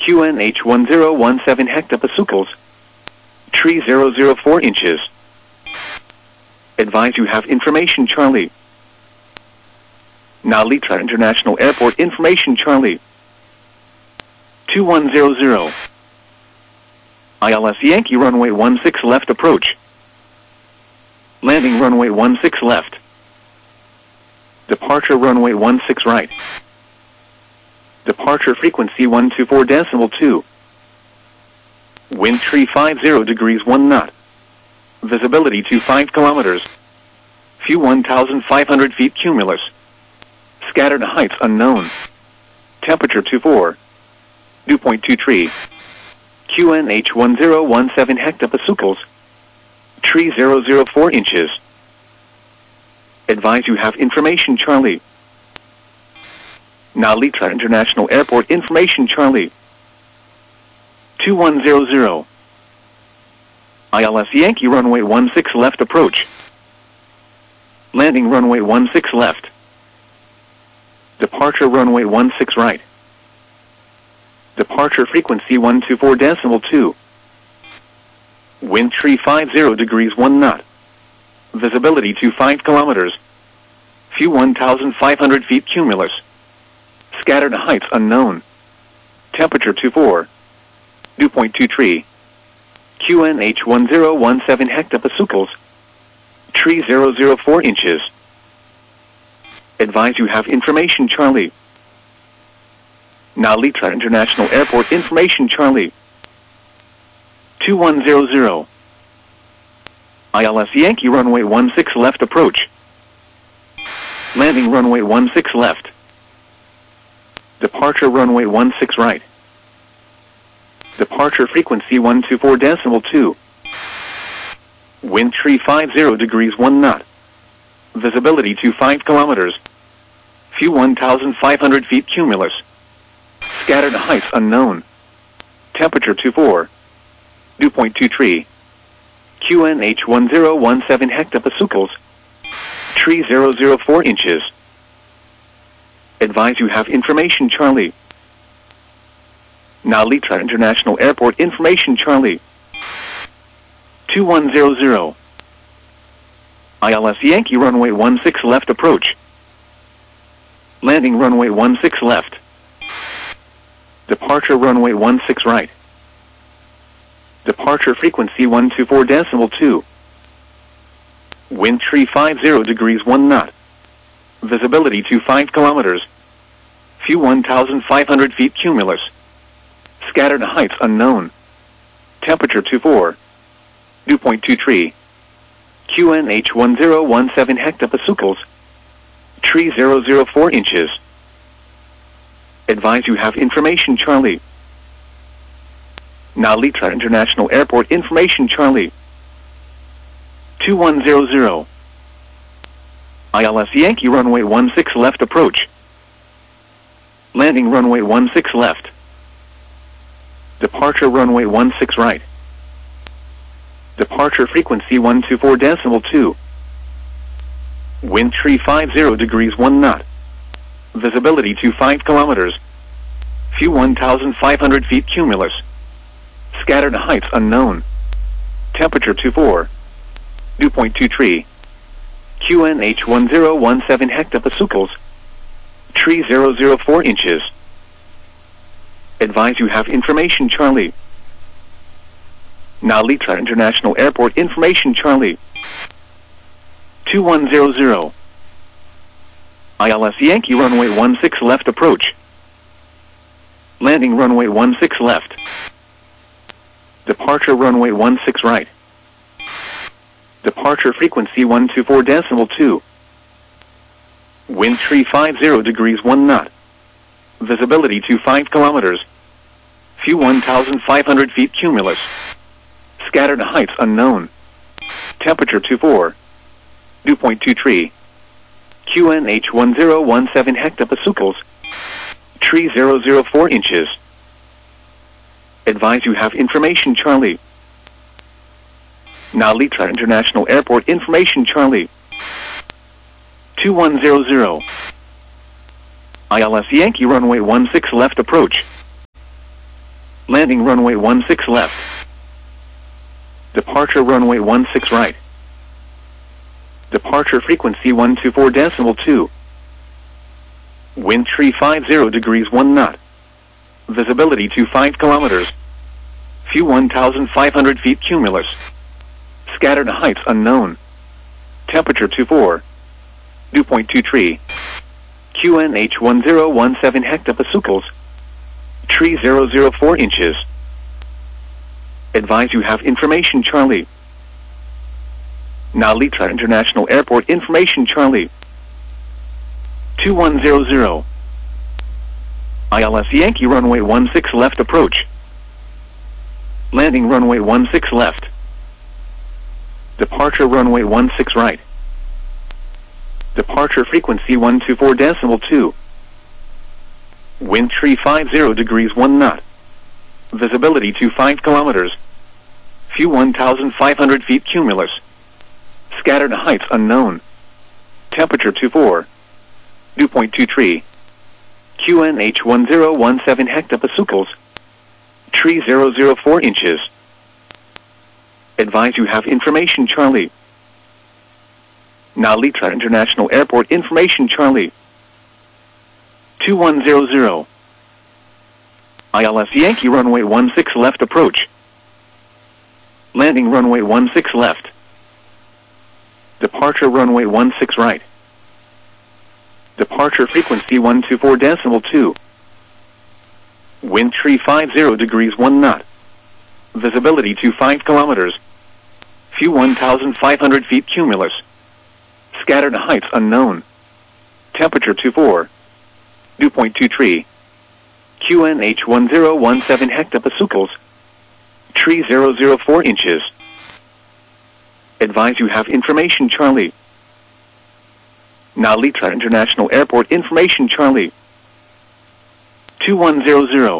QNH1017 hectopascals. Tree 004 inches. Advise you have information Charlie. Nalitra International Airport information Charlie. 2100. ILS Yankee runway 16 left approach. Landing runway 16 left. Departure runway 16 right. Departure frequency 124.2. Wind tree 50 degrees 1 knot. Visibility to 5 kilometers. Few 1,500 feet cumulus. Scattered heights unknown. Temperature 24. Dew point 23. QNH1017 hectopascals. Tree 004 inches. Advise you have information Charlie. Nalitra International Airport information Charlie. 2100. ILS Yankee runway 16 left approach. Landing runway 16 left. Departure runway 16 right. Departure frequency 124.2. Wind tree 50 degrees 1 knot. Visibility to 5 kilometers. Few 1,500 feet cumulus. Scattered heights unknown. Temperature 24. Dew point 23. QNH1017 hectopascals. Tree 004 inches. Advise you have information Charlie. Nalitra International Airport information Charlie. 2100. ILS Yankee runway 16 left approach. Landing runway 16 left. Departure runway 16 right. Departure frequency 124.2. Wind tree 50 degrees 1 knot. Visibility to 5 kilometers. Few 1,500 feet cumulus. Scattered heights unknown. Temperature 24. Dew point 23. QNH1017 hectopascals. Tree 004 inches. Advise you have information Charlie. Nalitra International Airport information Charlie. 2100. ILS Yankee runway 16 left approach. Landing runway 16 left. Departure runway 16 right. Departure frequency 124.2. Wind tree 50 degrees 1 knot. Visibility to 5 kilometers. Few 1,500 feet cumulus. Scattered heights unknown. Temperature 24. Dew point 23. QNH1017 hectopascals. Tree 004 inches. Advise you have information Charlie. Nalitra International Airport information Charlie. 2100. ILS Yankee runway 16 left approach. Landing runway 16 left. Departure runway 16 right. Departure frequency 124.2. Wind tree 50 degrees 1 knot. Visibility to 5 kilometers. Few 1,500 feet cumulus. Scattered heights unknown. Temperature 24. Dew point 23. QNH1017 hectopascals. Tree 004 inches. Advise you have information Charlie. Nalitra International Airport information Charlie. 2100. ILS Yankee runway 16 left approach. Landing runway 16 left. Departure runway 16 right. Departure frequency 124.2. Wind tree 50 degrees 1 knot. Visibility to 5 kilometers. Few 1,500 feet cumulus. Scattered heights unknown. Temperature 24. Dew point 23. QNH1017 hectopascals. Tree 004 inches. Advise you have information Charlie. Nalitra International Airport information Charlie. 2100. ILS Yankee runway 16 left approach. Landing runway 16 left. Departure runway 16 right. Departure frequency 124.2. Wind 350 degrees 1 knot. Visibility to 5 kilometers. View 1,500 feet cumulus. Scattered heights unknown. Temperature 24. Dew point 23. QNH 1017 hectopascals. Tree 004 inches. Advise you have information Charlie. Now Litra International Airport information Charlie. 2100. ILS Yankee runway 16 left approach. Landing runway 16 left. Departure runway 16 right. Departure frequency 124.2. Wind 350 degrees 1 knot. Visibility to 5 kilometers. View 1,500 feet cumulus. Scattered heights unknown. Temperature 24. Dew point 23. QNH 1017 hectopascals. Tree 004 inches. Advise you have information Charlie. Now Litra International Airport information Charlie. 2100. ILS Yankee runway 16 left approach. Landing runway 16 left. Departure runway 16 right. Departure frequency 124.2. Wind 350 degrees 1 knot. Visibility to 5 kilometers. View 1,500 feet cumulus. Scattered heights unknown. Temperature 24. Dew point 23. QNH 1017 hectopascals. Tree 004 inches. Advise you have information Charlie. Now Litra International Airport information Charlie. 2100.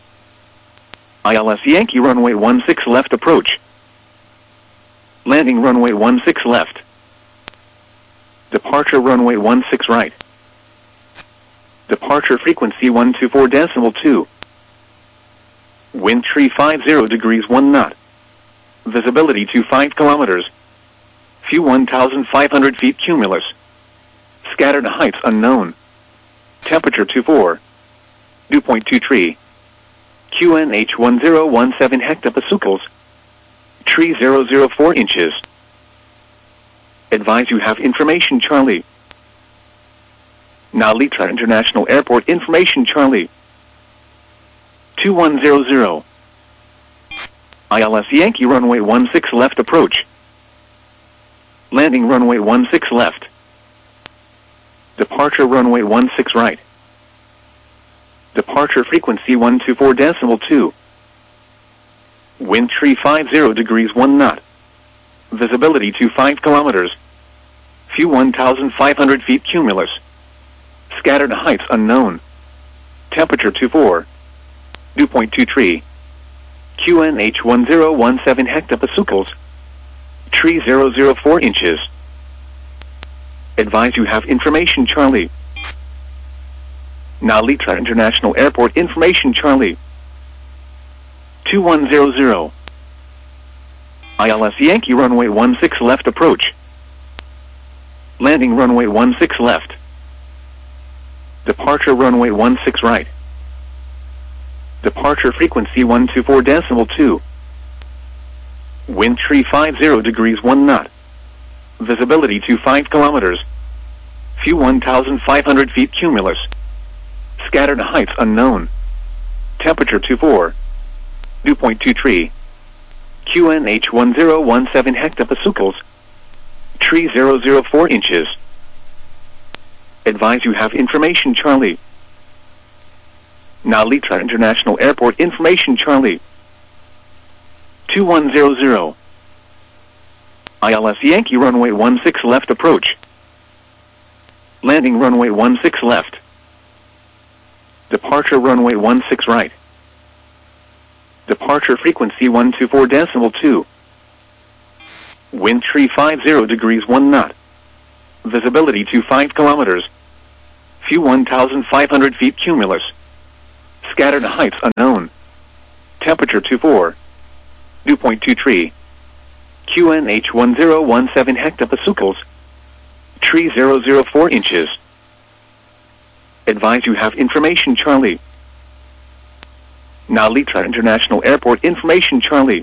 ILS Yankee runway 16 left approach. Landing runway 16 left. Departure runway 16 right. Departure frequency 124.2. Wind 350 degrees 1 knot. Visibility to 5 kilometers. View 1,500 feet cumulus. Scattered heights unknown. Temperature 24. Dew point 23. QNH 1017 hectopascals. Tree 004 inches. Advise you have information Charlie. Now Litra International Airport information Charlie. 2100. ILS Yankee runway 16 left approach. Landing runway 16 left. Departure runway 16 right. Departure frequency 124.2. Wind 350 degrees 1 knot. Visibility to 5 kilometers. View 1,500 feet cumulus. Scattered heights unknown. Temperature 24. Dew point 23. QNH 1017 hectopascals. Tree 004 inches. Advise you have information Charlie. Now Litra International Airport information Charlie. 2100. ILS Yankee runway 16 left approach. Landing runway 16 left. Departure runway 16 right. Departure frequency 124.2. Wind 350 degrees 1 knot. Visibility to 5 kilometers. View 1,500 feet cumulus. Scattered heights unknown. Temperature 24. Dew point 23. QNH 1017 hectopascals. Tree 004 inches. Advise you have information Charlie. Now Litra International Airport information Charlie. 2100. ILS Yankee runway 16 left approach. Landing runway 16 left. Departure runway 16 right. Departure frequency 124.2. Wind 350 degrees 1 knot. Visibility to 5 kilometers. View 1,500 feet cumulus. Scattered heights unknown. Temperature 24. Dew point 23. QNH 1017 hectopascals. Tree 004 inches. Advise you have information Charlie. Now Litra International Airport information Charlie.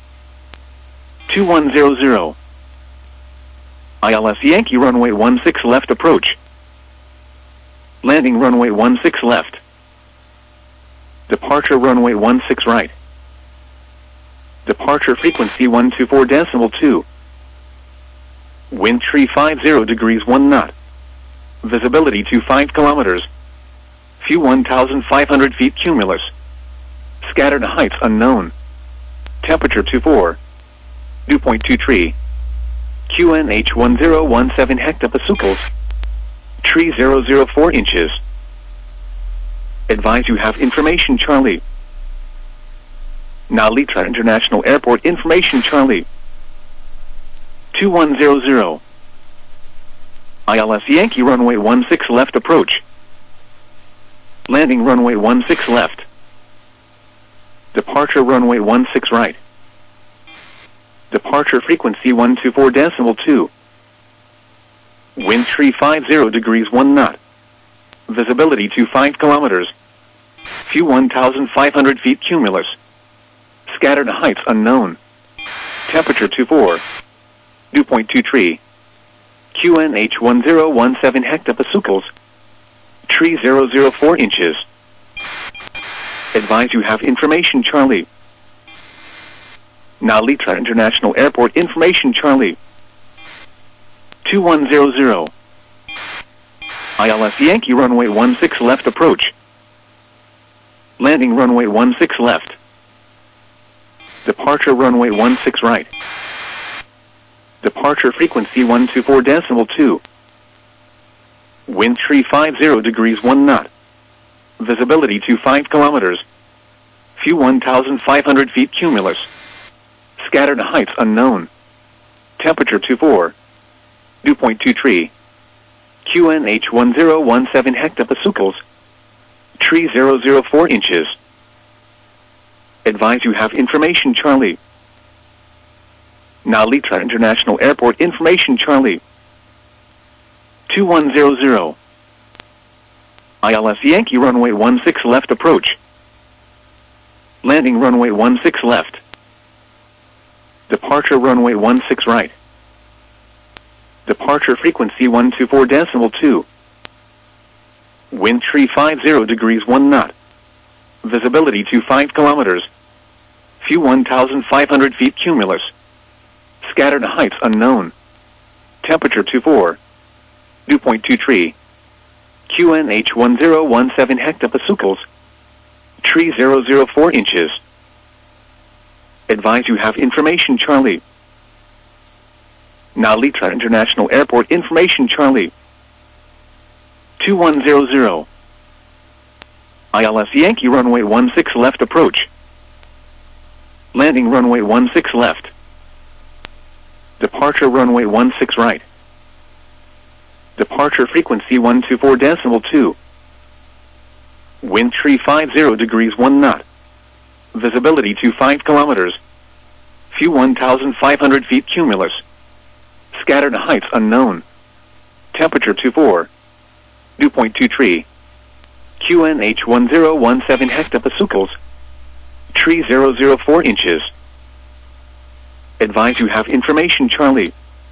2100. ILS Yankee runway 16 left approach. Landing runway 16 left. Departure runway 16 right. Departure frequency 124.2. Wind 350 degrees 1 knot. Visibility to 5 kilometers. Few 1,500 feet cumulus. Scattered heights unknown. Temperature 24. Dew point 23. QNH 1017 hectopascals. Tree 004 inches. Advise you have information Charlie. Now Litra International Airport information Charlie. 2100. ILS Yankee runway 16 left approach. Landing runway 16 left. Departure runway 16 right. Departure frequency 124.2. Wind 350 degrees 1 knot. Visibility to 5 kilometers. Few 1,500 feet cumulus. Scattered heights unknown. Temperature 24. Dew point 23. QNH 1017 hectopascals. Tree 004 inches. Advise you have information Charlie. Now Litra International Airport information Charlie. 2100. ILS Yankee runway 16 left approach. Landing runway 16 left. Departure runway 16 right. Departure frequency 124.2. Wind 350 degrees 1 knot. Visibility to 5 kilometers. Few 1,500 feet cumulus. Scattered heights unknown. Temperature 24. Dew point 23. QNH 1017 hectopascals. Tree 004 inches. Advise you have information Charlie. Now Litra International Airport information Charlie. 2100. ILS Yankee runway 16 left approach. Landing runway 16 left. Departure runway 16 right. Departure frequency 124.2. Wind 350 degrees 1 knot. Visibility to 5 kilometers. Few 1,500 feet cumulus. Scattered heights unknown. Temperature 24. Dew point 23. QNH 1017 hectopascals. Tree 004 inches. Advise you have information Charlie. Now Litra International Airport information Charlie. 2100. ILS Yankee runway 16 left approach. Landing runway 16 left. Departure runway 16 right. Departure frequency 124.2. Wind 350 degrees 1 knot. Visibility to 5 kilometers. Few 1,500 feet cumulus. Scattered heights unknown. Temperature 24. Dew point 23. QNH 1017 hectopascals. Tree 004 inches. Advise you have information Charlie.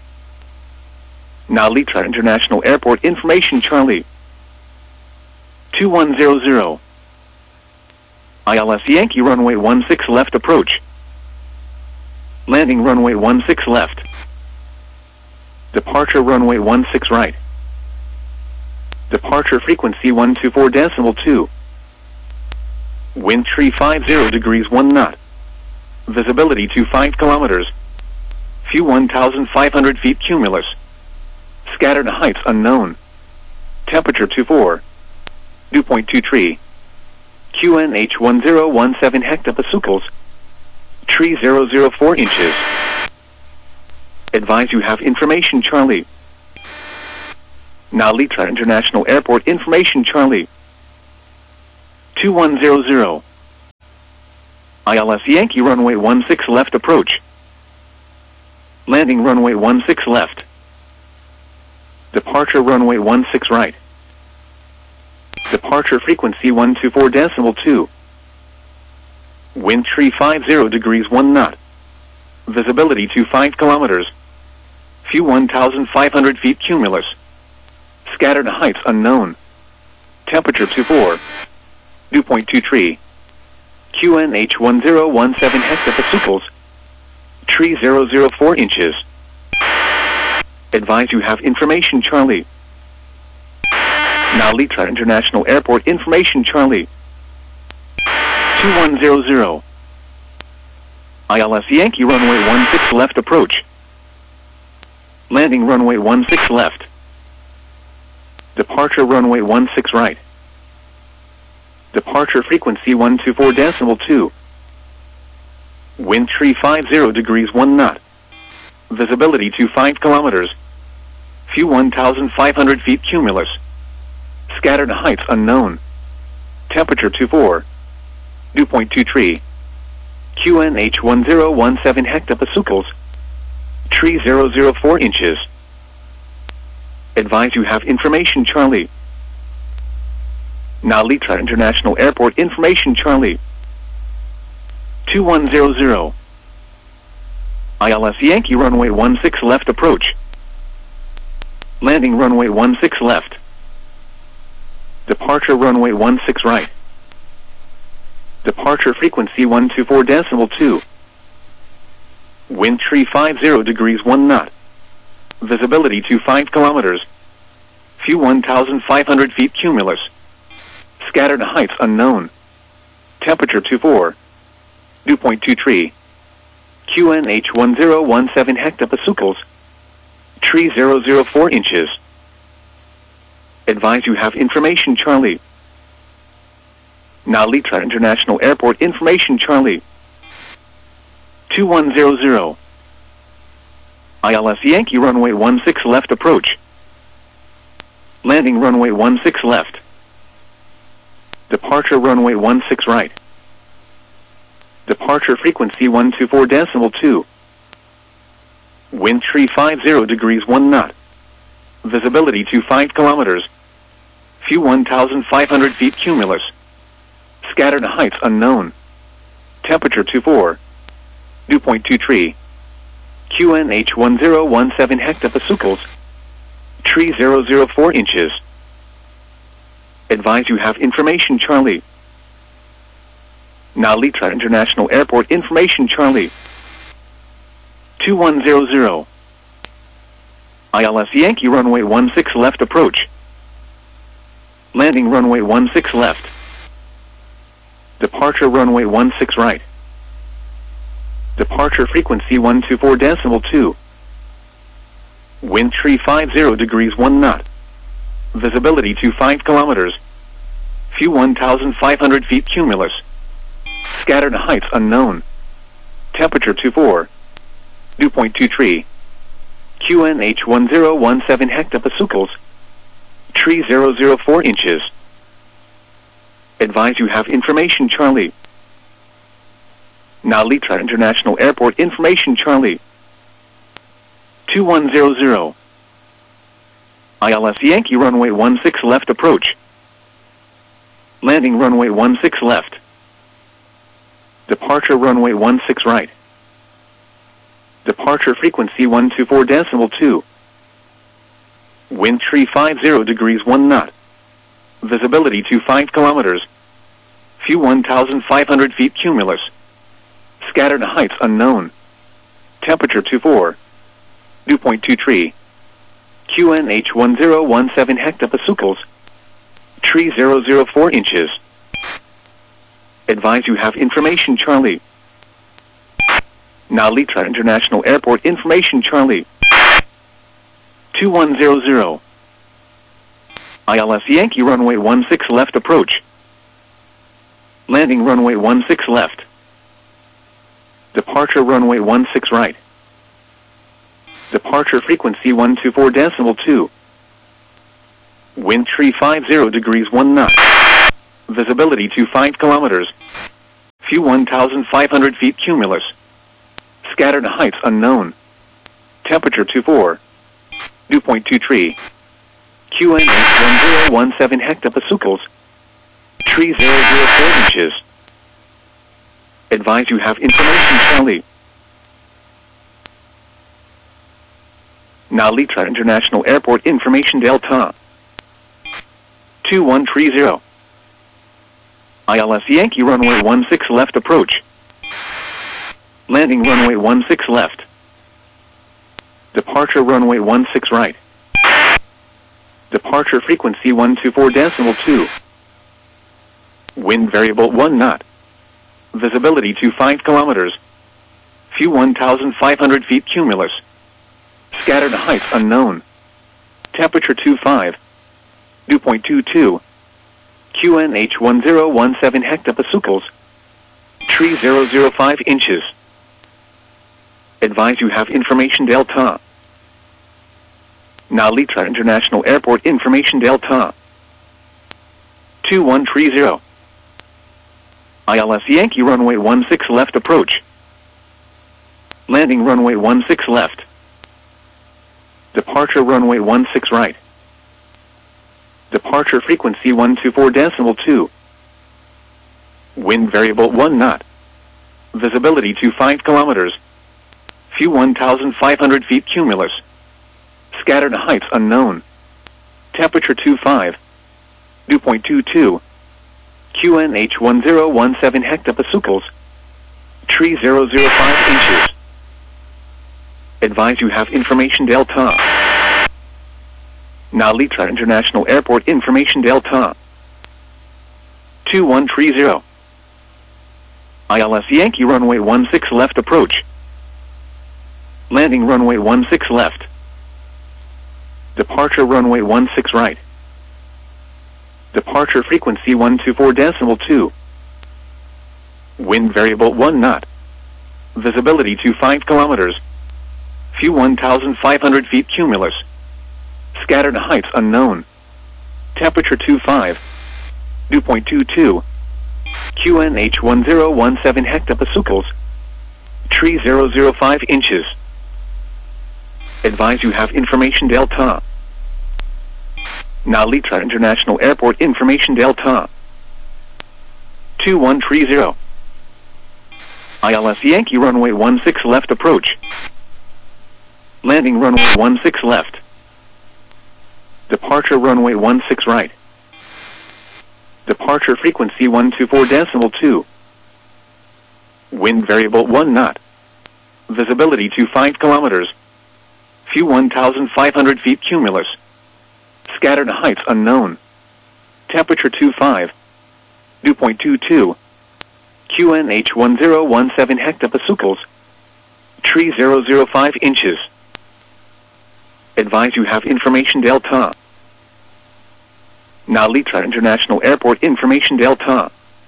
Now Litra International Airport information Charlie. 2100. ILS Yankee runway 16 left approach. Landing runway 16 left. Departure runway 16 right. Departure frequency 124.2. Wind 350 degrees 1 knot. Visibility to 5 kilometers. Few 1,500 feet cumulus. Scattered heights unknown. Temperature 24. Dew point 23. QNH 1017 hectopascals. Tree 004 inches. Advise you have information Charlie. Now Litra International Airport information Charlie. 2100. ILS Yankee runway 16 left approach. Landing runway 16 left. Departure runway 16 right. Departure frequency 124.2. Wind 350 degrees 1 knot. Visibility to 5 kilometers. Few 1,500 feet cumulus. Scattered heights unknown. Temperature 24. Dew point 23. QNH 1017 hectopascals. Tree 004 inches. Advise you have information Charlie. Now Litra International Airport information Charlie. 2100. ILS Yankee runway 16 left approach. Landing runway 16 left. Departure runway 16 right. Departure frequency 124.2. Wind 350 degrees 1 knot. Visibility to 5 kilometers. Few 1,500 feet cumulus. Scattered heights unknown. Temperature 24. Dew point 23. QNH 1017 hectopascals. Tree 004 inches. Advise you have information Charlie. Now Litra International Airport information Charlie. 2100. ILS Yankee runway 16 left approach. Landing runway 16 left. Departure runway 16 right. Departure frequency 124.2. Wind 350 degrees 1 knot. Visibility to 5 kilometers. Few 1,500 feet cumulus. Scattered heights unknown. Temperature 24. Dew point 23. QNH 1017 hectopascals. Tree 004 inches. Advise you have information Charlie. Now Litra International Airport information Charlie. 2100. ILS Yankee runway 16 left approach. Landing runway 16 left. Departure runway 16 right. Departure frequency 124.2. Wind 350 degrees 1 knot. Visibility to 5 kilometers. Few 1,500 feet cumulus. Scattered heights unknown. Temperature 24. Dew point 23. QNH 1017 hectopascals. Tree 004 inches. Advise you have information Charlie. Now Litra International Airport information Charlie. 2100. ILS Yankee runway 16 left approach. Landing runway 16 left. Departure runway 16 right. Departure frequency 124.2. Wind 350 degrees 1 knot. Visibility to 5 kilometers. Few 1,500 feet cumulus. Scattered heights unknown. Temperature 24. Dew point 23. QNH 1017 hectopascals. Tree 004 inches. Advise you have information Charlie. Now Litra International Airport information Charlie. 2100. ILS Yankee runway 16 left approach. Landing runway 16 left. Departure runway 16 right. Departure frequency 124.2. Wind 350 degrees 1 knot. Visibility to 5 kilometers. Few 1,500 feet cumulus. Scattered heights unknown. Temperature 24. Dew point 23. QNH 1017 hectopascals. Tree 004 inches. Advise you have information Charlie. Now Litra International Airport information Charlie. 2100. ILS Yankee runway 16 left approach. Landing runway 16 left. Departure runway 16 right. Departure frequency 124.2. Wind 350 degrees 1 knot. Visibility to 5 kilometers. View 1,500 feet cumulus. Scattered heights unknown. Temperature 24. Dew point 23. QN 1017 hectopascals. Tree 004 inches. Advise you have information Charlie. Now Litra International Airport information Delta. 2130. ILS Yankee runway 16 left approach. Landing runway 16 left. Departure runway 16 right. Departure frequency 124.2. Wind variable 1 knot. Visibility to 5 kilometers. View 1,500 feet cumulus. Scattered heights unknown. Temperature 25. Dew point 22. QNH 1017 hectopascals. Tree 005 inches. Advise you have information Delta. Now Litra International Airport information Delta. 2130. ILS Yankee runway 16 left approach. Landing runway 16 left. Departure runway 16 right. Departure frequency 124.2. Wind variable 1 knot. Visibility to 5 kilometers. View 1,500 feet cumulus. Scattered heights unknown. Temperature 25. Dew point 22. QNH 1017 hectopascals. Tree 005 inches. Advise you have information Delta. Now Litra International Airport information Delta. 2130. ILS Yankee runway 16 left approach. Landing runway 16 left. Departure runway 16 right. Departure frequency 124.2. Wind variable 1 knot. Visibility to 5 kilometers. View 1,500 feet cumulus. Scattered heights unknown. Temperature 25. Dew point 22. QNH 1017 hectopascals. Tree 005 inches. Advise you have information Delta. Now Litra International Airport information Delta. 2130. ILS Yankee runway 16 left approach. Landing runway 16 left. Departure runway 16 right. Departure frequency 124.2. Wind variable 1 knot. Visibility to 5 kilometers. View 1,500 feet cumulus. Scattered heights unknown. Temperature 25. Dew point 22. QNH 1017 hectopascals. Tree 005 inches. Advise you have information Delta. Now Litra International Airport information Delta.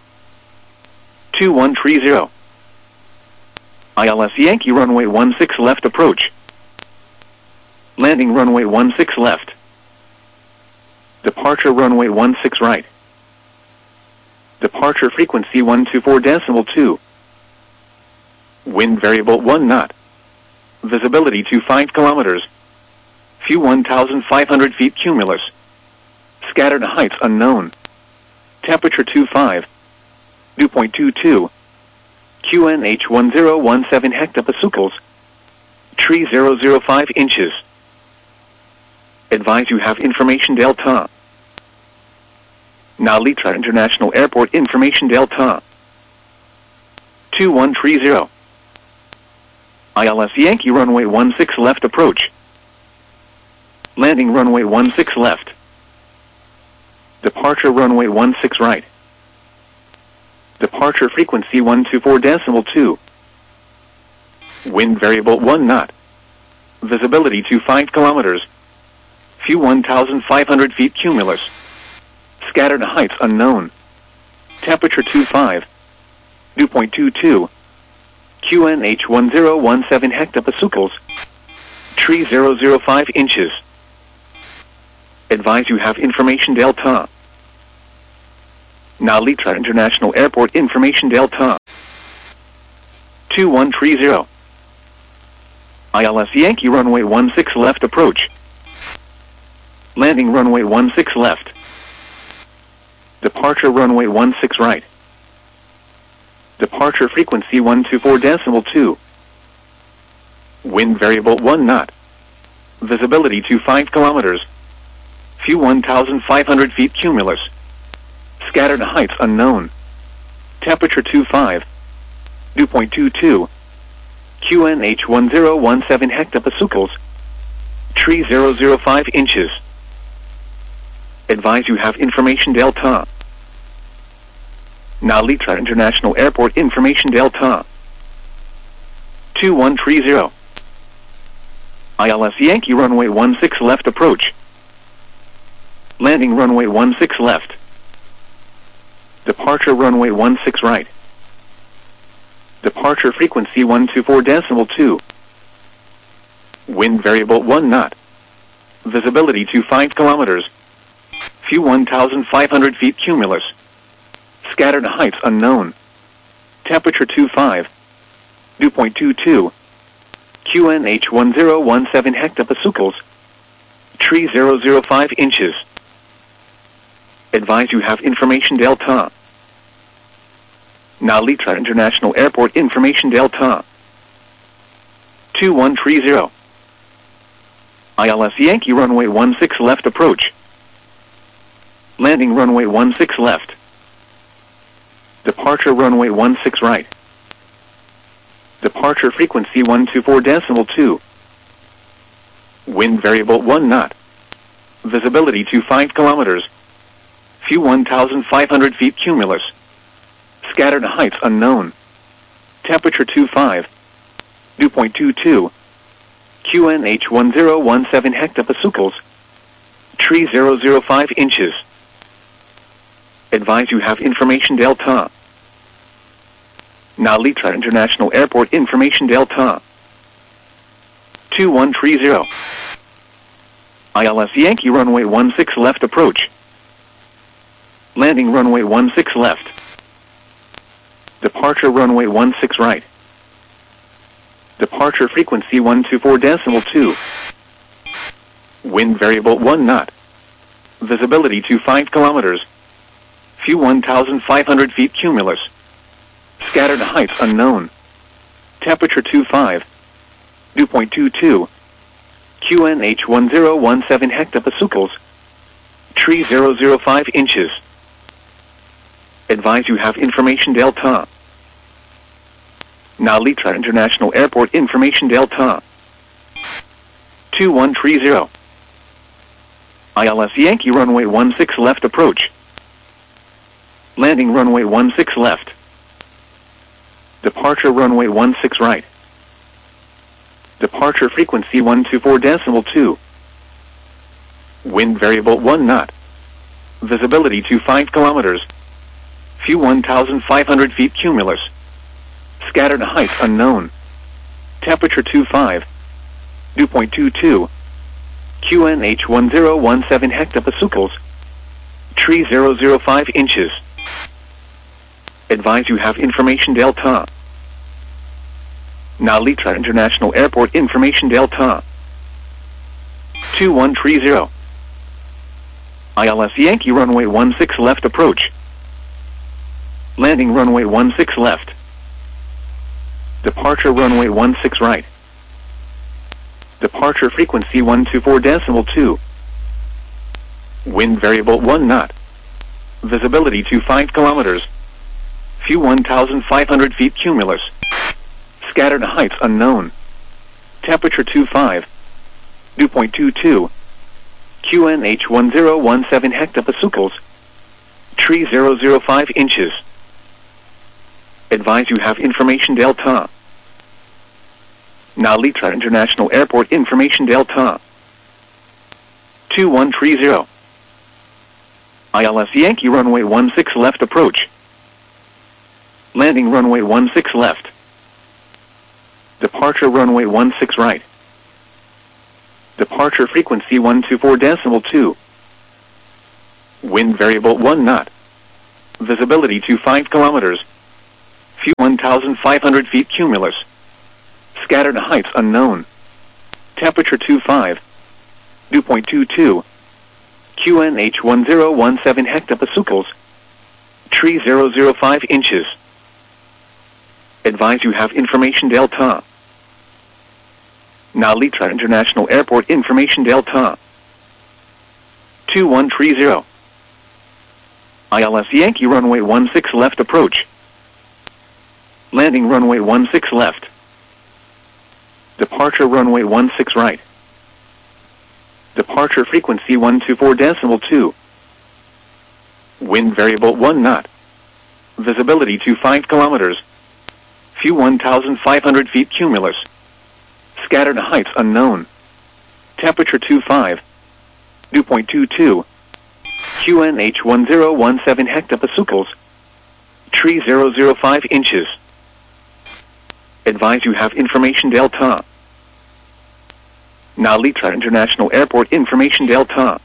2130. ILS Yankee runway 16 left approach. Landing runway 16 left. Departure runway 16 right. Departure frequency 124.2. Wind variable 1 knot. Visibility to 5 kilometers. View 1,500 feet cumulus. Scattered heights unknown. Temperature 25. Dew point 22. QNH 1017 hectopascals. Tree 005 inches. Advise you have information Delta. Now Litra International Airport information Delta. 2130. ILS Yankee runway 16 left approach. Landing runway 16 left. Departure runway 16 right. Departure frequency 124.2. Wind variable 1 knot. Visibility to 5 kilometers. View 1,500 feet cumulus. Scattered heights unknown. Temperature 25. Dew point 22. QNH 1017 hectopascals. Tree 005 inches. Advise you have information Delta. Now Litra International Airport information Delta. 2130. ILS Yankee runway 16 left approach. Landing runway 16 left. Departure runway 16 right. Departure frequency 124.2. Wind variable 1 knot. Visibility to 5 kilometers. Few 1,500 feet cumulus. Scattered heights unknown. Temperature 25. Dew point 22. QNH 1017 hectopascals. Tree 005 inches. Advise you have information Delta. Nalitra International Airport information Delta. 2130. ILS Yankee runway 16 left approach. Landing runway 16 left. Departure runway 16 right. Departure frequency 124.2. Wind variable 1 knot. Visibility to 5 kilometers. Few 1,500 feet cumulus. Scattered heights unknown. Temperature 25. Dew point 22. QNH 1017 hectopascals. Tree 005 inches. Advise you have information Delta. Nalitra International Airport information Delta. 2130. ILS Yankee runway 16 left approach. Landing runway 16 left. Departure runway 16 right. Departure frequency 124.2. Wind variable 1 knot. Visibility to 5 kilometers. Few 1,500 feet cumulus. Scattered heights unknown. Temperature 25. Dew point 22. QNH 1017 hectopascals. Tree 005 inches. Advise you have information Delta. Nalitra International Airport information Delta. 2130. ILS Yankee runway 16 left approach. Landing runway 16 left. Departure runway 16 right. Departure frequency 124.2. Wind variable 1 knot. Visibility to 5 kilometers. Few 1,500 feet cumulus. Scattered heights unknown. Temperature 25. Dew point 22. QNH 1017 hectopascals. Tree 005 inches. Advise you have information Delta. Nalitra International Airport information Delta. 2130. ILS Yankee runway 16 left approach. Landing runway 16 left. Departure runway 16 right. Departure frequency 124.2. Wind variable 1 knot. Visibility to 5 kilometers. Few 1,500 feet cumulus. Scattered heights unknown. Temperature 25. Dew point 22. QNH 1017 hectopascals. Tree 005 inches. Advise you have information Delta. Nalitra International Airport information Delta. 2130. ILS Yankee runway 16 left approach. Landing runway 16 left. Departure runway 16 right. Departure frequency 124.2. Wind variable 1 knot. Visibility to 5 kilometers. Few 1,500 feet cumulus. Scattered heights unknown. Temperature 25. Dew point 22. QNH 1017 hectopascals. Tree 005 inches. Advise you have information Delta. Nalitra International Airport information Delta. 2130. ILS Yankee runway 16 left approach. Landing runway 16 left. Departure runway 16 right. Departure frequency 124.2. Wind variable 1 knot. Visibility to 5 kilometers. Few 1,500 feet cumulus. Scattered heights unknown. Temperature 25. Dew point 22. QNH 1017 hectopascals. Tree 005 inches. Advise you have information Delta. Nalitra International Airport information Delta. 2130. ILS Yankee runway 16 left approach. Landing runway 16 left. Departure runway 16 right. Departure frequency 124.2. Wind variable 1 knot. Visibility to 5 kilometers. Few 1,500 feet cumulus. Scattered heights unknown. Temperature 25. Dew point 22. QNH 1017 hectopascals. Tree 005 inches. Advise you have information Delta. Nalitra International Airport information Delta.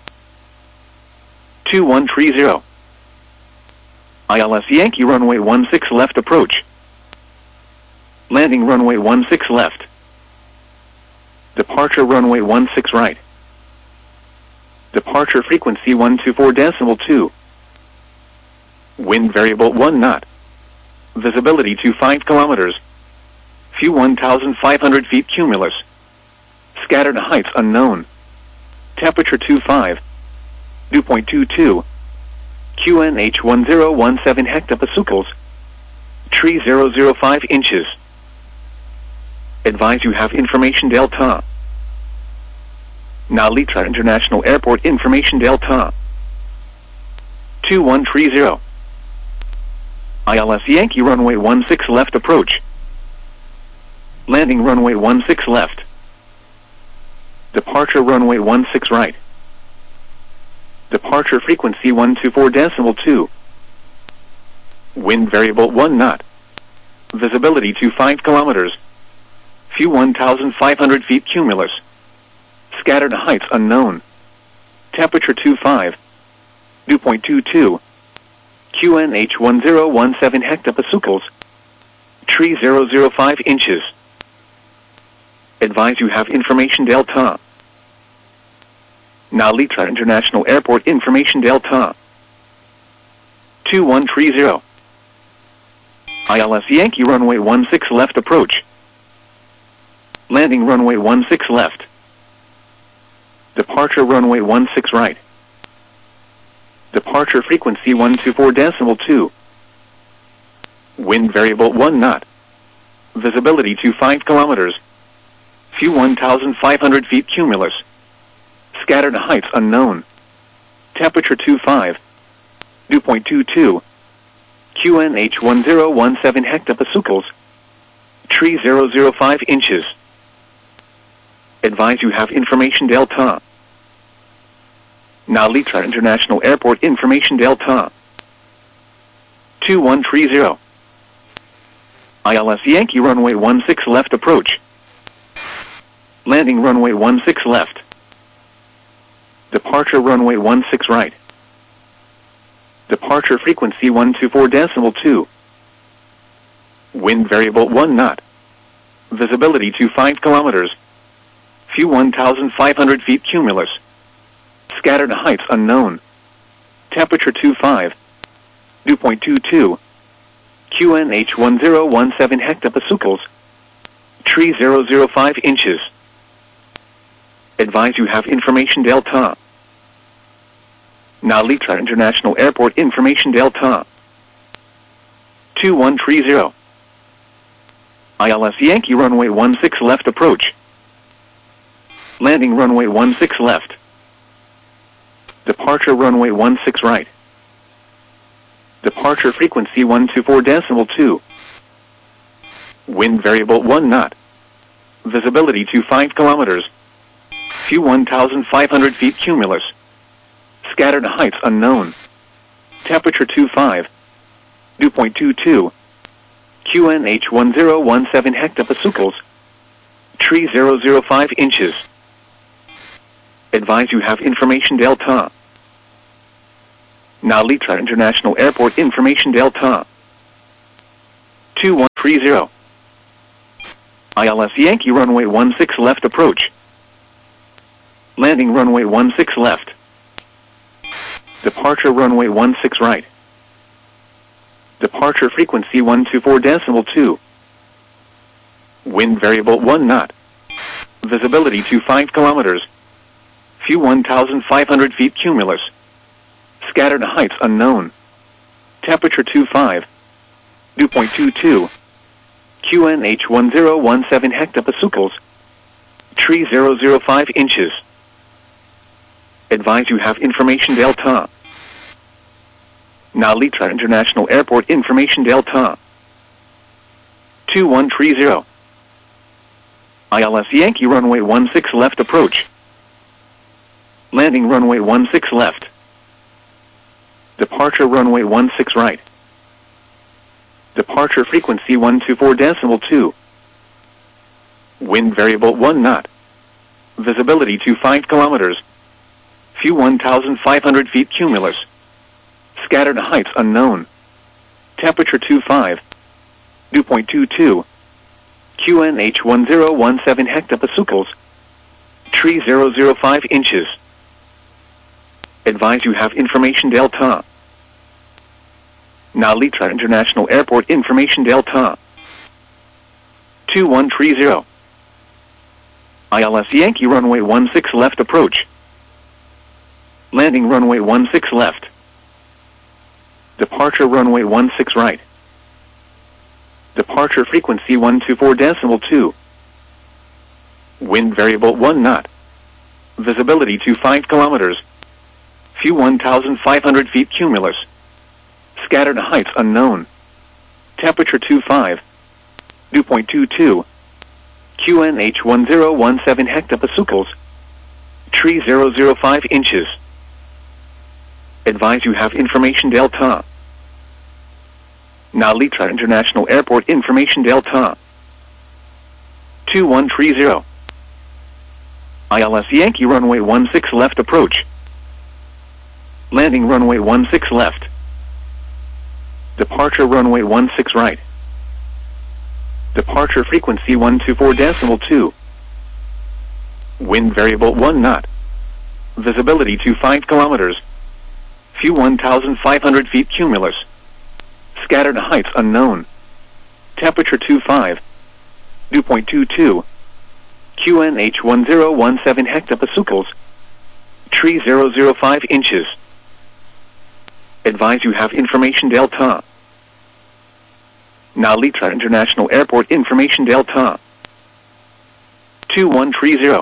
2130. ILS Yankee runway 16 left approach. Landing runway 16 left. Departure runway 16 right. Departure frequency 124.2. Wind variable 1 knot. Visibility to 5 kilometers. Few 1,500 feet cumulus. Scattered heights unknown. Temperature 25. Dew point 22. QNH 1017 hectopascals. Tree 005 inches. Advise you have information Delta. Nalitra International Airport information Delta. 2130. ILS Yankee runway 16 left approach. Landing runway 16 left. Departure runway 16 right. Departure frequency 124.2. Wind variable 1 knot. Visibility to 5 kilometers. Few 1,500 feet cumulus. Scattered heights unknown. Temperature 25. Dew point 22. QNH 1017 hectopascals. Tree 005 inches. Advise you have information Delta. Nalitra International Airport information Delta. 2130. ILS Yankee runway 16 left approach. Landing runway 16 left. Departure runway 16 right. Departure frequency 124.2. Wind variable 1 knot. Visibility to 5 kilometers. Few 1,500 feet cumulus. Scattered heights unknown. Temperature 25. Dew point 22. QNH 1017 hectopascals. Tree 005 inches. Advise you have information Delta. Nalitra International Airport information Delta. 2130. ILS Yankee runway 16 left approach. Landing runway 16 left. Departure runway 16 right. Departure frequency 124.2. Wind variable 1 knot. Visibility to 5 kilometers. Few 1,500 feet cumulus. Scattered heights unknown. Temperature 25. Dew point 22. QNH 1017 hectopascals. Tree 005 inches. Advise you have information Delta. Nalitra International Airport information Delta. 2130. ILS Yankee runway 16 left approach. Landing runway 16 left. Departure runway 16 right. Departure frequency 124.2. Wind variable 1 knot. Visibility to 5 kilometers. Few 1,500 feet cumulus. Scattered heights unknown. Temperature 25. Dew point 22. QNH 1017 hectopascals. Tree 005 inches. Advise you have information Delta. Nalitra International Airport information Delta. 2130. ILS Yankee runway 16 left approach. Landing runway 16 left. Departure runway 16 right. Departure frequency 124.2. Wind variable 1 knot. Visibility to 5 kilometers. View 1,500 feet cumulus. Scattered heights unknown. Temperature 25. Dew point 22. QNH 1017 hectopascals. Tree 005 inches. Advise you have information Delta. Nalitra International Airport information Delta. 2130. ILS Yankee runway 16 left approach. Landing runway 16 left. Departure runway 16 right. Departure frequency 124.2. Wind variable 1 knot. Visibility to 5 kilometers. View 1,500 feet cumulus. Scattered heights unknown. Temperature 25. Dew point 22. QNH 1017 hectopascals. Tree 005 inches. Advise you have information Delta. Nalitra International Airport information Delta. 2130. ILS Yankee runway 16 left approach. Landing runway 16 left. Departure runway 16 right. Departure frequency 124.2. Wind variable 1 knot. Visibility to 5 kilometers. View 1,500 feet cumulus. Scattered heights unknown. Temperature 25. Dew point 22. QNH 1017 hectopascals. Tree 005 inches. Advise you have information Delta. Nalitra International Airport information Delta. 2130. ILS Yankee runway 16 left approach. Landing runway 16 left. Departure runway 16 right. Departure frequency 124.2. Wind variable 1 knot. Visibility to 5 kilometers. View 1,500 feet cumulus. Scattered heights unknown. Temperature 25. Dew point 22. QNH 1017 hectopascals. Tree 005 inches. Advise you have information Delta. Nalitra International Airport information Delta. 2130.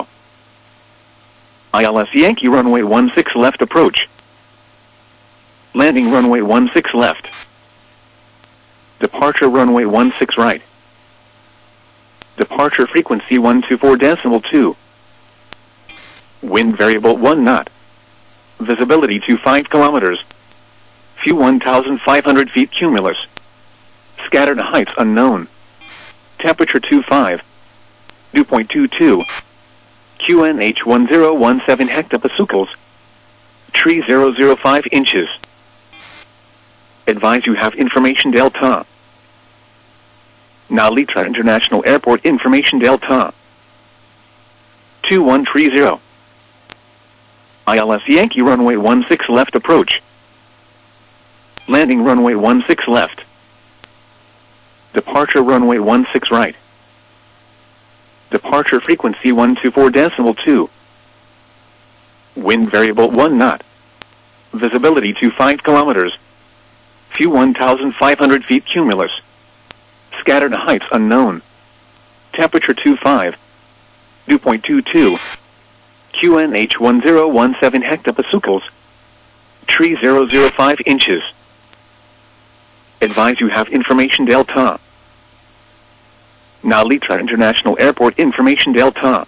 ILS Yankee runway 16 left approach. Landing runway 16 left. Departure runway 16 right. Departure frequency 124.2. Wind variable 1 knot. Visibility to 5 kilometers. View 1,500 feet cumulus. Scattered heights unknown. Temperature 25. Dew point 22. QNH 1017 hectopascals. Tree 005 inches. Advise you have information Delta. Nalitra International Airport information Delta. 2130. ILS Yankee runway 16 left approach. Landing runway 16 left. Departure runway 16 right. Departure frequency 124.2. Wind variable 1 knot. Visibility to 5 kilometers. View 1,500 feet cumulus. Scattered heights unknown. Temperature 25. Dew point 22. QNH 1017 hectopascals. Tree 005 inches. Advise you have information Delta. Nalitra International Airport information Delta.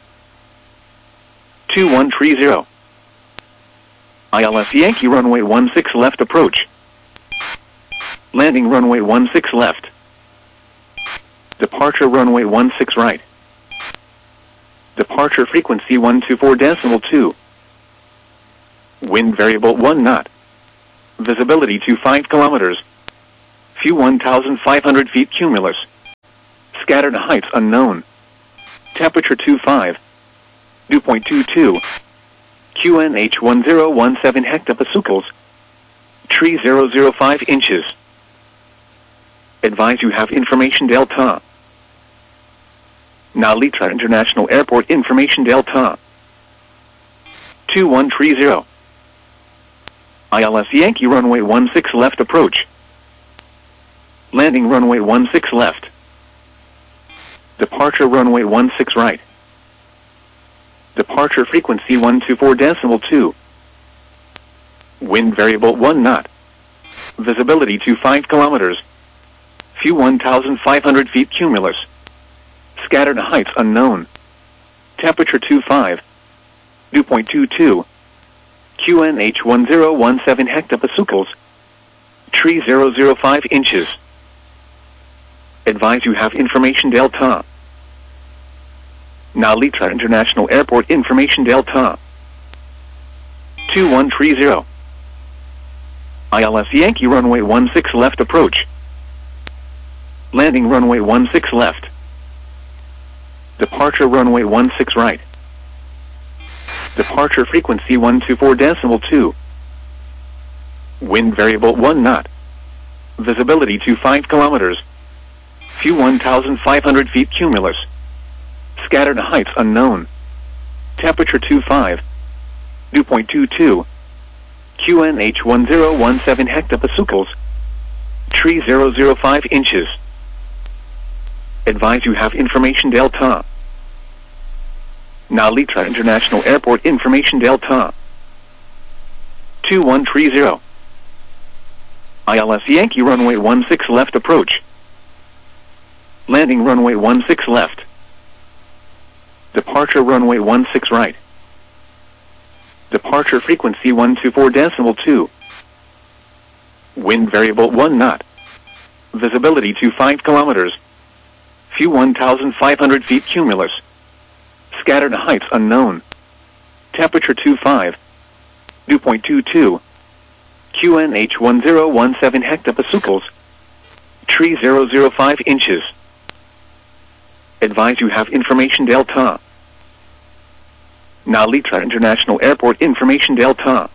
2130. ILS Yankee runway 16 left approach. Landing runway 16 left. Departure runway 16 right. Departure frequency 124.2. Wind variable 1 knot. Visibility to 5 kilometers. Few 1,500 feet cumulus. Scattered heights unknown. Temperature 25. Dew point 22. QNH 1017 hectopascals. Tree 005 inches. Advise you have information delta. Nalitra International Airport information delta. 2130. ILS Yankee runway 16 left approach. Landing runway 16 left. Departure runway 16 right. Departure frequency 124.2. Wind variable 1 knot. Visibility to 5 kilometers. Few 1,500 feet cumulus. Scattered heights unknown. Temperature 25. Dew point 22. QNH 1017 hectopascals. Tree 005 inches. Advise you have information delta. Nalitra International Airport information delta. 2130. ILS Yankee runway 16 left approach. Landing runway 16 left. Departure runway 16 right. Departure frequency 124.2. Wind variable 1 knot. Visibility to 5 kilometers. Few 1,500 feet cumulus. Scattered heights unknown. Temperature 25. Dew point 22. QNH 1017 hectopascals. Tree 005 inches. Advise you have information delta. Nalitra International Airport information delta. 2130. ILS Yankee runway 16 left approach. Landing runway 16 left. Departure runway 16 right. Departure frequency 124.2. Wind variable 1 knot. Visibility to 5 kilometers. Few 1,500 feet cumulus. Scattered heights unknown. Temperature 25. Dew point 22. QNH 1017 hectopascals. Tree 005 inches. Advise you have information delta. Nalitra International Airport information delta.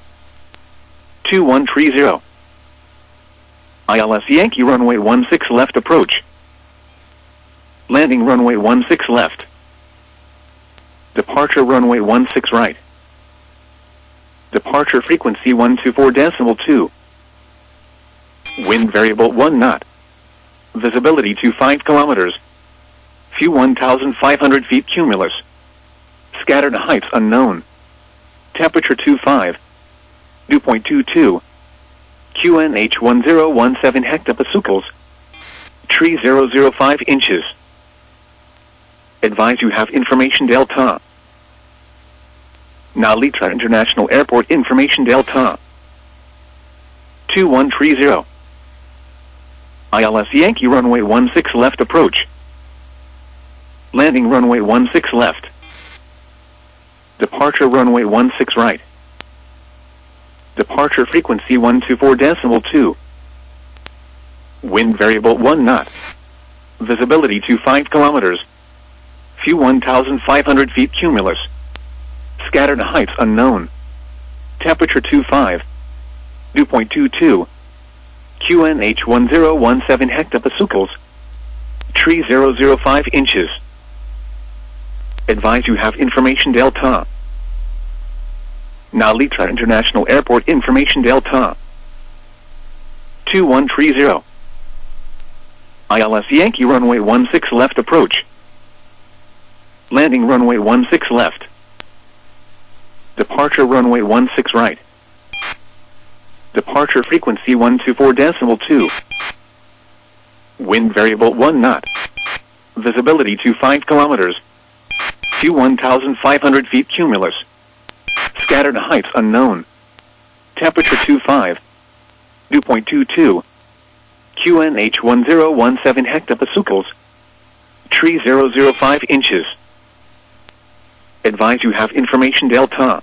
2130. ILS Yankee runway 16 left approach. Landing runway 16 left. Departure runway 16 right. Departure frequency 124.2. Wind variable 1 knot. Visibility to 5 kilometers. Few 1,500 feet cumulus. Scattered heights unknown. Temperature 25. Dew point 22. QNH 1017 hectopascals. Tree 005 inches. Advise you have information delta. Nalitra International Airport information delta. 2130. ILS Yankee runway 16 left approach. Landing runway 16 left. Departure runway 16 right. Departure frequency 124.2. Wind variable 1 knot. Visibility to 5 kilometers. Few 1,500 feet cumulus. Scattered heights unknown. Temperature 25. Dew point 22. QNH 1017 hectopascals. Tree 005 inches. Advise you have information delta. Nalitra International Airport information delta. 2130. ILS Yankee runway 16 left approach. Landing runway 16 left. Departure runway 16 right. Departure frequency 124.2. Wind variable 1 knot. Visibility to 5 kilometers. Few 1,500 feet cumulus. Scattered heights unknown. Temperature 25. Dew point 22. QNH 1017 hectopascals. Tree 005 inches. Advise you have information delta.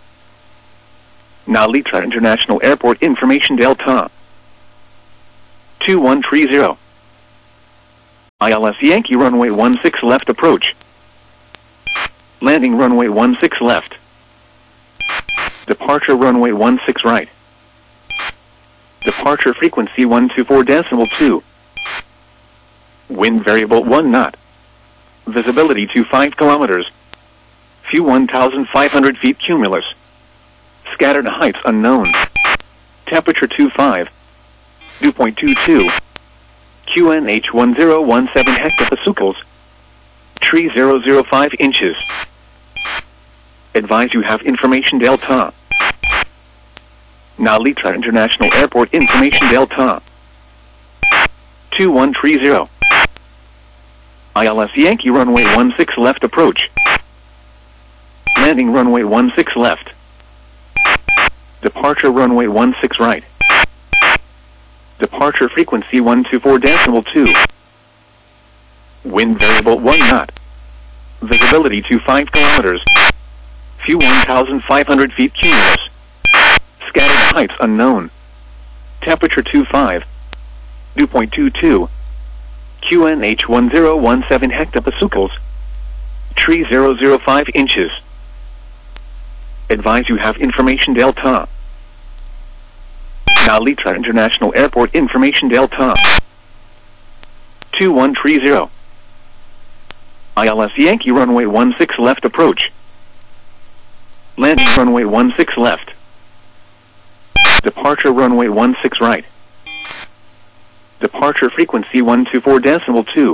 Nalitra International Airport information delta. 2130. ILS Yankee runway 16 left approach. Landing runway 16 left. Departure runway 16 right. Departure frequency 124.2. Wind variable 1 knot. Visibility to 5 kilometers. View 1,500 feet cumulus. Scattered heights unknown. Temperature 25. Dew point 22. QNH 1017 hectopascals. Tree 005 inches. Advise you have information Delta. Narita International Airport information Delta. 2130. ILS Yankee runway 16 left approach. Landing runway 16 left. Departure runway 16 right. Departure frequency 124.2. Wind variable 1 knot. Visibility to 5 kilometers. View 1,500 feet cumulus. Scattered heights unknown. Temperature 25. Dew point 22. QNH 1017 hectopascals. Tree 005 inches. Advise you have information Delta. Narita International Airport information Delta. 2130. ILS Yankee runway 16 left approach. Landing runway 16 left. Departure runway 16 right. Departure frequency 124.2.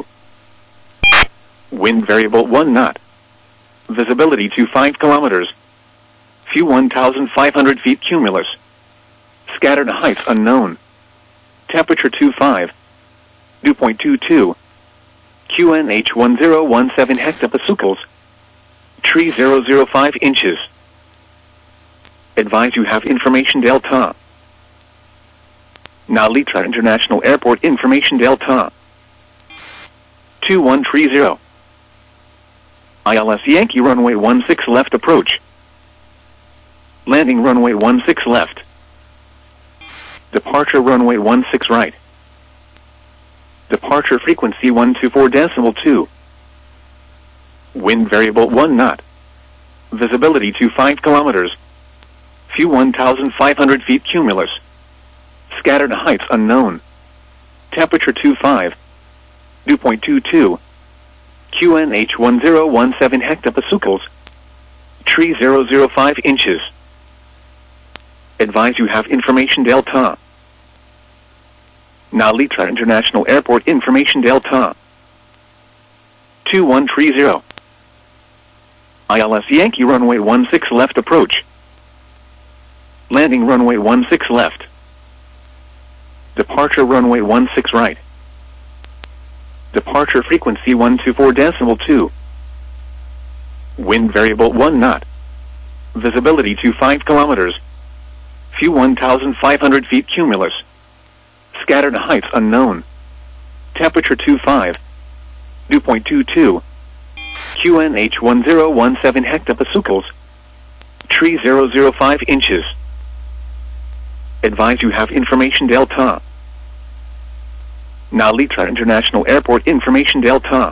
Wind variable 1 knot. Visibility to 5 kilometers. View 1,500 feet cumulus. Scattered heights unknown. Temperature 25. Dew point 22. QNH 1017 hectopascals. Tree 005 inches. Advise you have information Delta. Narita International Airport information Delta. 2130. ILS Yankee runway 16 left approach. Landing runway 16 left. Departure runway 16 right. Departure frequency 124.2. Wind variable 1 knot. Visibility to 5 kilometers. View 1,500 feet cumulus. Scattered heights unknown. Temperature 25. Dew point 22. QNH 1017 hectopascals. Tree 005 inches. Advise you have information Delta. Narita International Airport information Delta. 2130. ILS Yankee runway 16 left approach. Landing runway 16 left. Departure runway 16 right. Departure frequency 124.2. Wind variable 1 knot. Visibility to 5 kilometers. View 1,500 feet cumulus. Scattered heights unknown. Temperature 25. Dew point 22. QNH 1017 hectopascals. Tree 005 inches. Advise you have information Delta. Narita International Airport information Delta.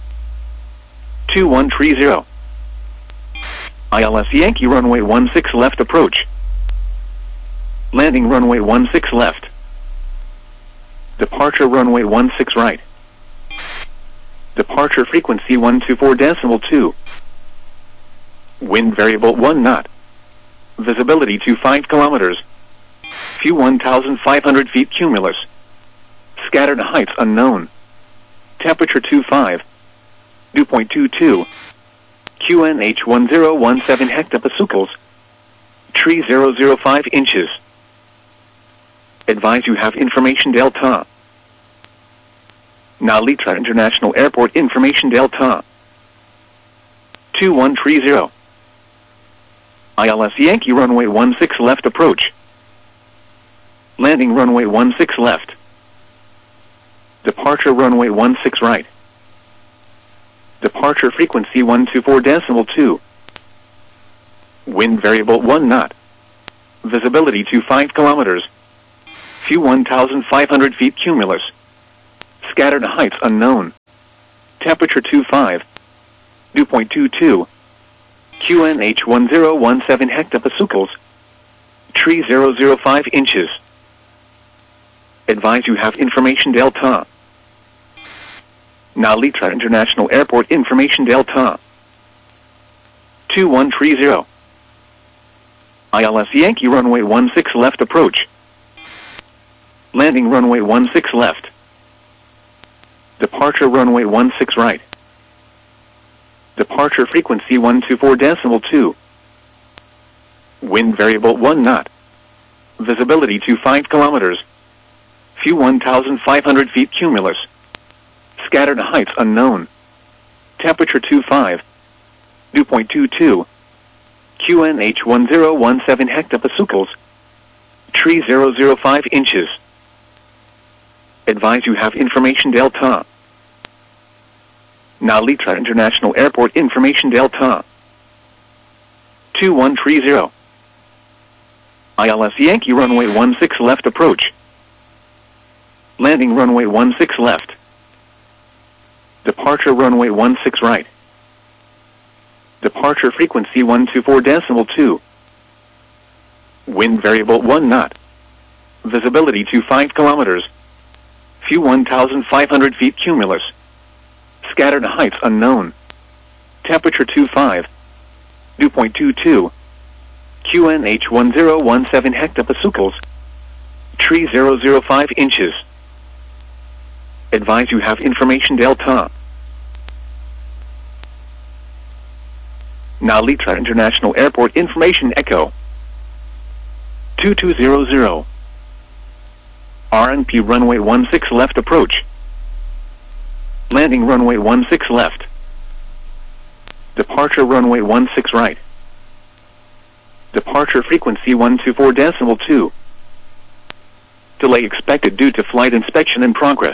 2130. ILS Yankee runway 16 left approach. Landing runway 16 left. Departure runway 16 right. Departure frequency 124.2. Wind variable 1 knot. Visibility to 5 kilometers. View 1,500 feet cumulus. Scattered heights unknown. Temperature 25. Dew point 22. QNH 1017 hectopascals. Tree 005 inches. Advise you have information Delta. Narita International Airport information Delta. 2130. ILS Yankee runway 16 left approach. Landing runway 16 left. Departure runway 16 right. Departure frequency 124.2. Wind variable 1 knot. Visibility to 5 kilometers. View 1,500 feet cumulus. Scattered heights unknown. Temperature 25. Dew point 22. QNH 1017 hectopascals. Tree 005 inches. Advise you have information delta. Nalitra International Airport information delta. 2130. ILS Yankee runway 16 left approach. Landing runway 16 left. Departure runway 16 right. Departure frequency 124.2. Wind variable 1 knot. Visibility to 5 kilometers. View 1,500 feet cumulus. Scattered heights unknown. Temperature 25. Dew point 22. QNH 1017 hectopascals. Tree 005 inches. Advise you have information delta. Nalitra International Airport information delta. 2130. ILS Yankee runway 16 left approach. Landing runway 16 left. Departure runway 16 right. Departure frequency 124.2. Wind variable 1 knot. Visibility to 5 kilometers. View 1,500 feet cumulus. Scattered heights unknown. Temperature 25. Dew point 22. QNH 1017 hectopascals. Tree 005 inches. Advise you have information delta. Nalitra International Airport information echo. 2200. RNP runway 16 left approach. Landing runway 16 left. Departure runway 16 right. Departure frequency 124.2. Delay expected due to flight inspection in progress.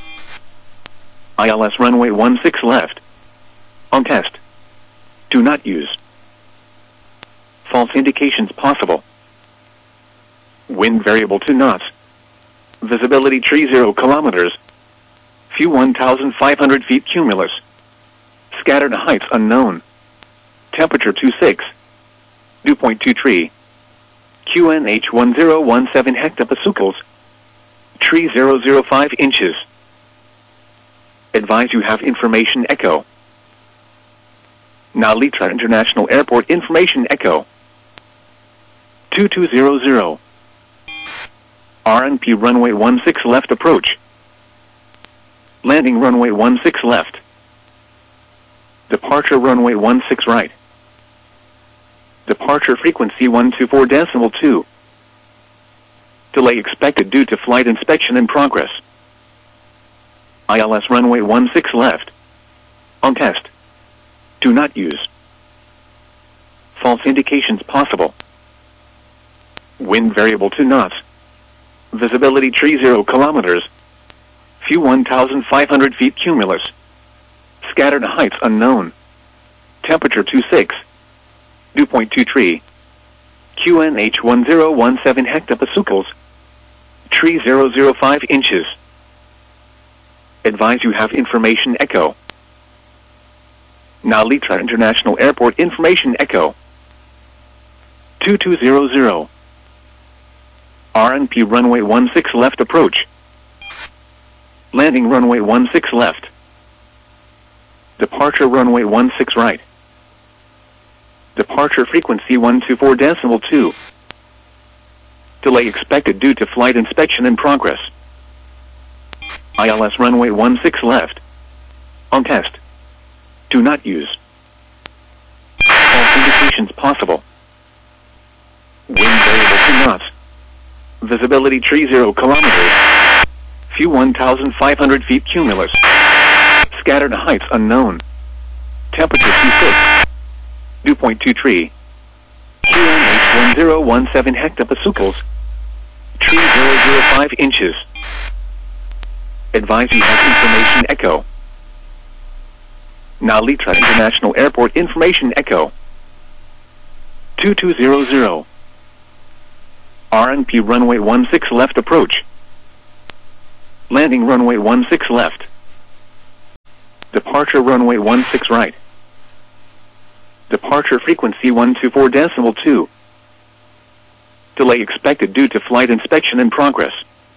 ILS runway 16 left. On test. Do not use. False indications possible. Wind variable 2 knots. Visibility tree 0 kilometers. View 1,500 feet cumulus. Scattered heights unknown. Temperature 26. Dew point 23. QNH 1017 hectopascals. Tree 005 inches. Advise you have information echo. Nalitra International Airport information echo. 2200. RNP runway 16 left approach. Landing runway 16 left. Departure runway 16 right. Departure frequency 124.2. Delay expected due to flight inspection in progress. ILS runway 16 left. On test. Do not use. False indications possible. Wind variable 2 knots. Visibility tree 0 kilometers. View 1,500 feet cumulus. Scattered heights unknown. Temperature 26. Dew point 23. QNH 1017 hectopascals. Tree 005 inches. Advise you have information echo. Nalitra International Airport information echo. 2200. RNP runway 16 left approach. Landing runway 16 left. Departure runway 16 right. Departure frequency 124.2. Delay expected due to flight inspection in progress. ILS runway 16 left. On test. Do not use. False indications possible. Wind variable 2 knots. Visibility tree 0 kilometers. View 1,500 feet cumulus. Scattered heights unknown. Temperature 26. Dew point 23. QNH 1017 hectopascals. Tree 005 inches. Advise you have information echo. Nalitra International Airport information echo. 2200. RNP runway 16 left approach. Landing runway 16 left. Departure runway 16 right. Departure frequency 124.2. Delay expected due to flight inspection in progress.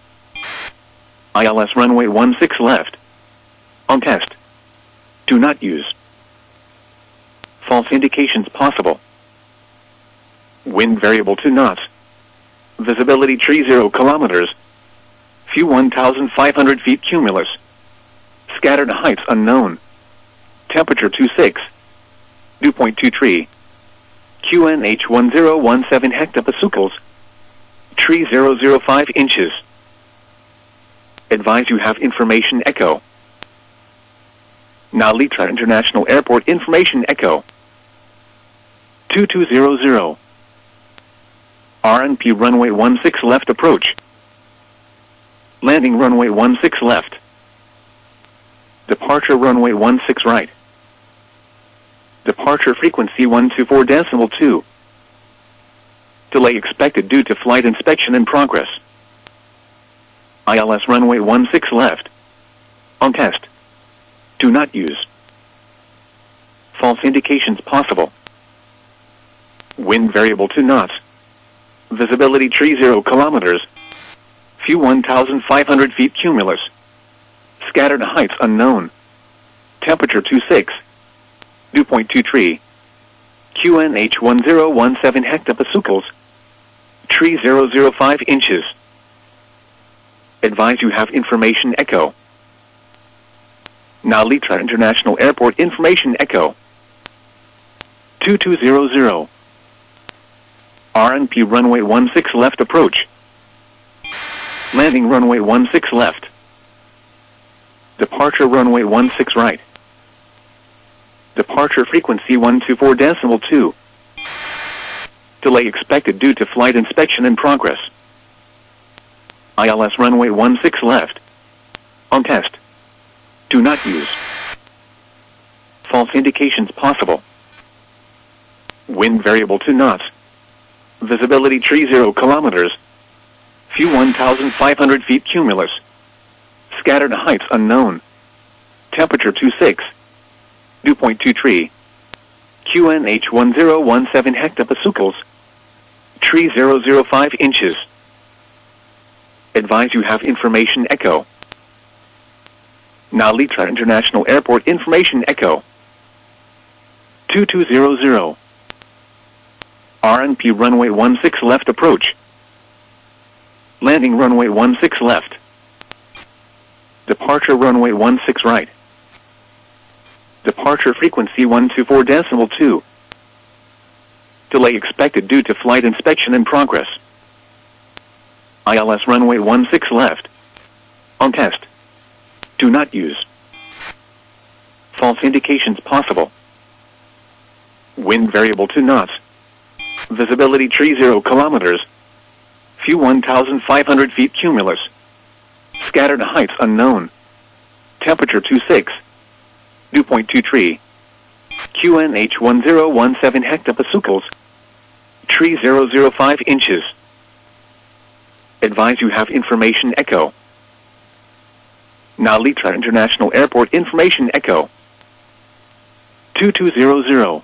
ILS runway 16 left. On test. Do not use. False indications possible. Wind variable 2 knots. Visibility 30 kilometers. Few 1,500 feet cumulus. Scattered heights unknown. Temperature 26. Dew point 23. QNH 1017 hectopascals. Tree 005 inches. Advise you have information echo. Now Litra International Airport information echo. 2200. RNP runway 16 left approach. Landing runway 16 left. Departure runway 16 right. Departure frequency 124.2. Delay expected due to flight inspection in progress. ILS runway 16 left. On test. Do not use. False indications possible. Wind variable 2 knots. Visibility 30 kilometers. Few 1,500 feet cumulus. Scattered heights unknown. Temperature 26. Dew point 23. QNH 1017 hectopascals. Tree 005 inches. Advise you have information echo. Now Litra International Airport information echo. 2200. RNP runway 16 left approach. Landing runway 16 left. Departure runway 16 right. Departure frequency 124.2. Delay expected due to flight inspection in progress. ILS runway 16 left. On test. Do not use. False indications possible. Wind variable 2 knots. Visibility 30 kilometers. Few 1,500 feet cumulus. Scattered heights unknown. Temperature 26. Dew point 23. QNH 1017 hectopascals. Tree 005 inches. Advise you have information echo. Now Litra International Airport information echo. 2200. RNP runway 16 left approach. Landing runway 16 left. Departure runway 16 right. Departure frequency 124.2. Delay expected due to flight inspection in progress. ILS runway 16 left. On test. Do not use. False indications possible. Wind variable 2 knots. Visibility 30 kilometers. Few 1,500 feet cumulus. Scattered heights unknown. Temperature 26. Dew point 23. QNH 1017 hectopascals. Tree 005 inches. Advise you have information echo. Now Litra International Airport information echo. 2200.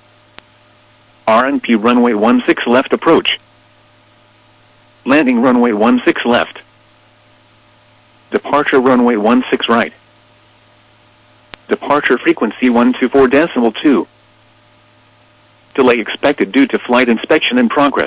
RNP runway 16 left approach. Landing runway 16 left. Departure runway 16 right. Departure frequency 124.2. Delay expected due to flight inspection in progress.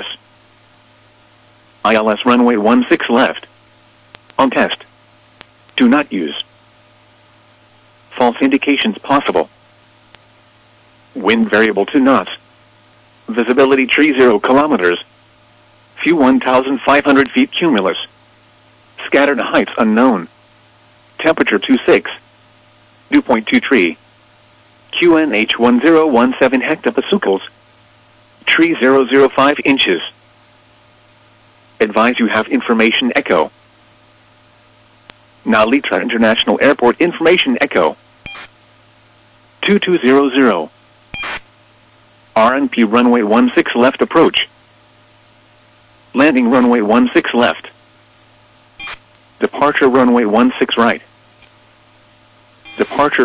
ILS runway 16 left. On test. Do not use. False indications possible. Wind variable 2 knots. Visibility 30 kilometers. Few 1,500 feet cumulus. Scattered heights unknown. Temperature 26. Dew point 23. QNH 1017 hectopascals. Tree 005 inches. Advise you have information echo. Now Litra International Airport information echo. 2200. RNP runway 16 left approach. Landing runway 16 left. Departure runway 16 right. Departure